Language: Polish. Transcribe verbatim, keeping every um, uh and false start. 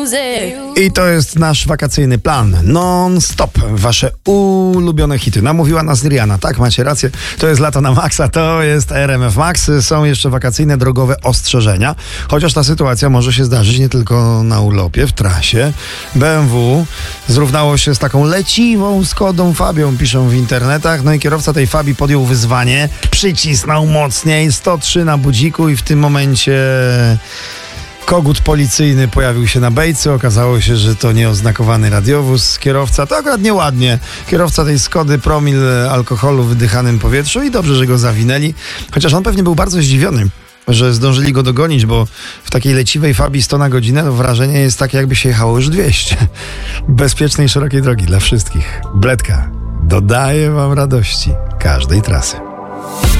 I to jest nasz wakacyjny plan. Non-stop. Wasze ulubione hity. Namówiła nas Rihanna. Tak, macie rację. To jest lato na maksa, to jest R M F Max. Są jeszcze wakacyjne drogowe ostrzeżenia. Chociaż ta sytuacja może się zdarzyć nie tylko na urlopie, w trasie. B M W zrównało się z taką leciwą Skodą Fabią, piszą w internetach. No i kierowca tej Fabii podjął wyzwanie. Przycisnął mocniej. sto trzy na budziku i w tym momencie kogut policyjny pojawił się na bejce. Okazało się, że to nieoznakowany radiowóz. Kierowca, to akurat nieładnie. Kierowca tej Skody promil alkoholu w wydychanym powietrzu i dobrze, że go zawinęli. Chociaż on pewnie był bardzo zdziwiony, że zdążyli go dogonić, bo w takiej leciwej Fabii sto na godzinę to wrażenie jest takie, jakby się jechało już dwieście. Bezpiecznej, szerokiej drogi dla wszystkich. Bledka dodaje wam radości każdej trasy.